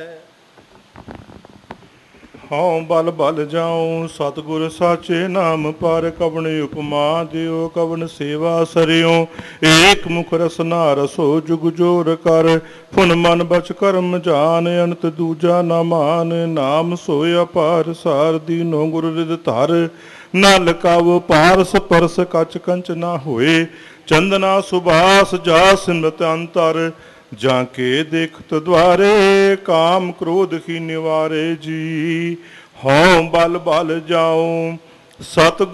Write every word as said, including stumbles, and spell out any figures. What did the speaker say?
ਹਉ ਬਲ ਬਲ ਜਾਉ ਸਤਿਗੁਰ ਸਾਚੇ ਨਾਮ ਪਰ ਕਵਣ ਉਪਮਾ ਦਿਓ ਕਵਣ ਸੇਵਾ ਸਰਿਓ ਏਕ ਮੁਖ ਰਸਨਾ ਰਸੋ ਜੁਗ ਜੋਰ ਕਰ ਫੁਨ ਮਨ ਬਚ ਕਰਮ ਜਾਨ ਅਨੰਤ ਦੂਜਾ ਨਾ ਮਾਨ ਨਾਮ ਸੋਇ ਅਪਾਰ ਸਾਰ ਦੀਨੋ ਗੁਰ ਰਿਦ ਧਰ ਨਾ ਲਕਾਵ ਪਾਰਸ ਪਰਸ ਕਚ ਕੰਚ ਨਾ ਹੋਏ ਚੰਦਨਾ ਸੁਬਾਸ ਜਾ ਸਿਮਰਤ ਅੰਤਰ ਜਾਂ ਕੇ ਦੇਖਤ ਦੁਆਰੇ ਕਾਮ ਕ੍ਰੋਧ ਹੀ ਨਿਵਾਰੇ ਜੀ ਹਉ ਬਲ ਬਲ ਜਾਉ ਸਤ